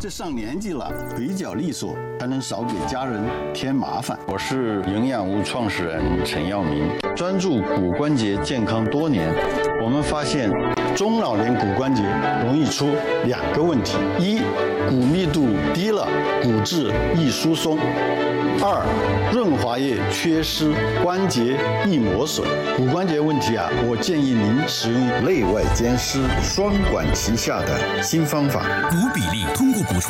这上年纪了，腿脚利索，才能少给家人添麻烦。 我是营养屋创始人陈耀明，专注骨关节健康多年。我们发现，中老年骨关节容易出2个问题：一，骨密度低了，骨质易疏松；二，润滑液缺失，关节易磨损。骨关节问题我建议您使用内外兼施、双管齐下的新方法。 骨比例通过补充